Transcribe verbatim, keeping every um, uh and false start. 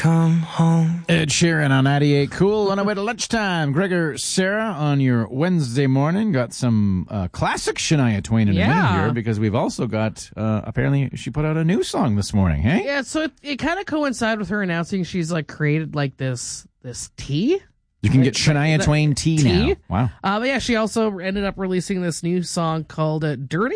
Come home. Ed Sheeran on ninety-eight Cool. On our way to lunchtime. Gregor, Sarah, on your Wednesday morning, got some uh, classic Shania Twain in Yeah. a minute here, because we've also got, uh, apparently, she put out a new song this morning, hey? Yeah, so it, it kind of coincided with her announcing she's like created like this this tea. You can get Like, Shania the- Twain tea, tea? now. Wow. Uh, but yeah, she also ended up releasing this new song called uh, Dirty